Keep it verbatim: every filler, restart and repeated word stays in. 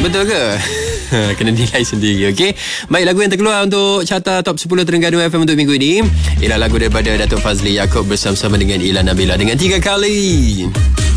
Betul ke? Kena nilai sendiri. Okey. Baik, lagu yang terkeluar untuk carta top sepuluh Terengganu F M untuk minggu ini ialah lagu daripada Datuk Fazli Yaakob bersama-sama dengan Ila Nabila dengan tiga kali.